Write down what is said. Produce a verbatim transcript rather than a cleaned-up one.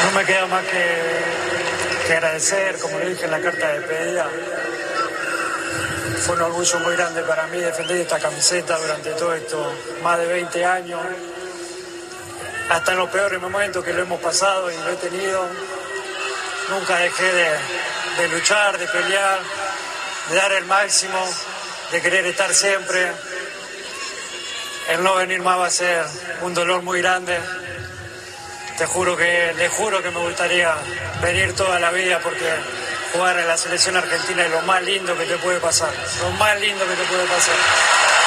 No me queda más que, que agradecer, como le dije en la carta de despedida. Fue un orgullo muy grande para mí defender esta camiseta durante todo esto, más de veinte años. Hasta en los peores momentos que lo hemos pasado y lo he tenido, nunca dejé de, de luchar, de pelear, de dar el máximo, de querer estar siempre. El no venir más va a ser un dolor muy grande. Te juro que, le juro que me gustaría venir toda la vida porque jugar en la selección argentina es lo más lindo que te puede pasar. Lo más lindo que te puede pasar.